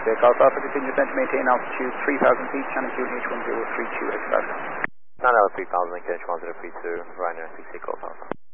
Golf Alpha continues then to maintain altitude 3,000 feet, channel QNH1032 expect. 9 L 3000, Link H1032, Ryanair 68 Golf Alpha.